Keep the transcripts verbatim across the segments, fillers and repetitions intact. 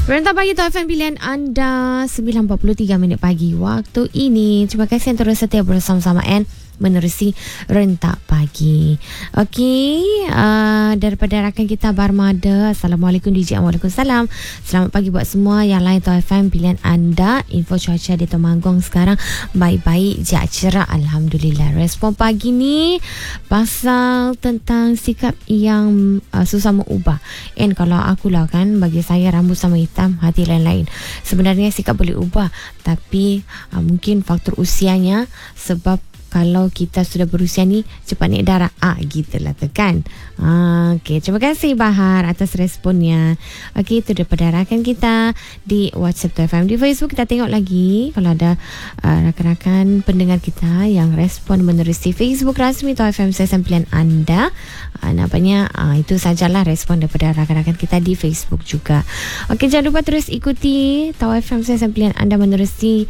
Perintah pagi tu F M pilihan anda sembilan empat puluh tiga minit pagi waktu ini. Terima kasih yang terus setia bersama-sama N menerusi Rentak Pagi. Okey, uh, daripada rakan kita Barmada, Assalamualaikum D J. Waalaikumsalam. Selamat pagi buat semua yang lain tu F M pilihan anda. Info cuaca di Temanggung sekarang baik-baik je, cerah, alhamdulillah. Respon pagi ni pasal tentang sikap yang uh, susah mengubah. And kalau akulah kan, bagi saya rambut sama hitam, hati lain-lain. Sebenarnya sikap boleh ubah, tapi uh, mungkin faktor usianya, sebab kalau kita sudah berusia ni cepat naik darah. Ah, gitulah tu kan. Ah, okey, terima kasih Bahar atas responnya. Okey, itu daripada rakan kita di WhatsApp T F M. Di Facebook kita tengok lagi kalau ada uh, rakan-rakan pendengar kita yang respon menerusi Facebook rasmi T F M Stesen Pilihan anda. Uh, nampaknya uh, itu sajalah respon daripada rakan-rakan kita di Facebook juga. Okey, jangan lupa terus ikuti T F M Stesen Pilihan anda menerusi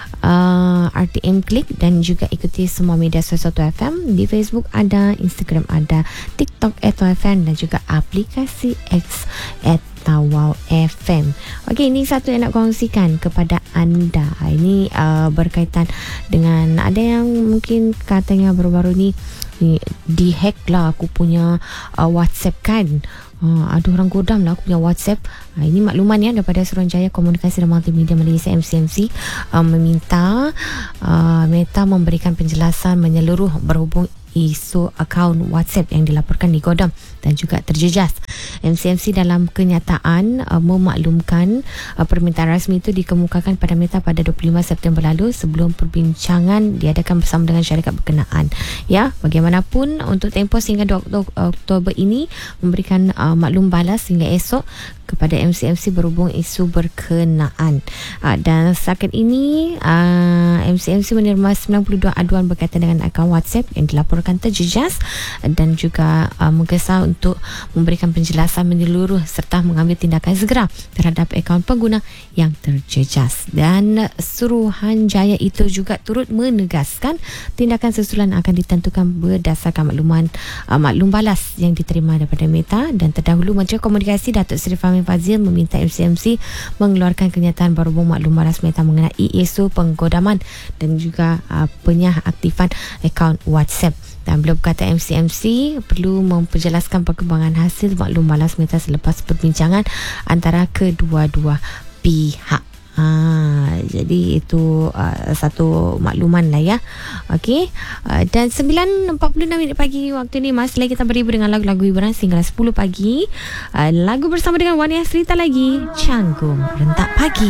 uh, R T M Klik dan juga ikuti semua media sosial T F M. Di Facebook ada, Instagram ada, TikTok at T F M dan juga aplikasi X at Tawau F M. Okey, ini satu yang nak kongsikan kepada anda. Ini uh, berkaitan dengan ada yang mungkin katanya baru-baru ni, ni dihack lah aku punya uh, WhatsApp kan. Uh, ada orang godam lah aku punya WhatsApp. Uh, ini makluman ya daripada Suruhanjaya Komunikasi dan Multimedia Malaysia M C M C, uh, meminta uh, Meta memberikan penjelasan menyeluruh berhubung isu akaun WhatsApp yang dilaporkan digodam dan juga terjejas. M C M C dalam kenyataan uh, memaklumkan uh, permintaan rasmi itu dikemukakan pada Meta pada dua puluh lima September lalu sebelum perbincangan diadakan bersama dengan syarikat berkenaan. Ya, bagaimanapun untuk tempoh sehingga dua Oktober ini memberikan uh, maklum balas hingga esok kepada M C M C berhubung isu berkenaan. Uh, dan setakat ini uh, M C M C menerima sembilan puluh dua aduan berkaitan dengan akaun WhatsApp yang dilaporkan terjejas dan juga uh, menggesa untuk memberikan penjelasan menyeluruh serta mengambil tindakan segera terhadap akaun pengguna yang terjejas. Dan Suruhanjaya itu juga turut menegaskan tindakan susulan akan ditentukan berdasarkan makluman uh, maklum balas yang diterima daripada Meta. Dan terdahulu Menteri Komunikasi Datuk Seri Fahmi Fadzil meminta M C M C mengeluarkan kenyataan berhubung maklum balas Meta mengenai isu penggodaman dan juga uh, penyaktifan akaun WhatsApp. Dan beliau berkata M C M C perlu memperjelaskan perkembangan hasil maklum balas Meta selepas perbincangan antara kedua-dua pihak. Ha, jadi itu uh, satu makluman lah ya. Okey, uh, dan sembilan empat puluh enam minit pagi waktu ni masih lagi kita beribu dengan lagu-lagu hiburan sehingga sepuluh pagi. Uh, lagu bersama dengan Wani Asrita lagi, Canggung Rentak Pagi.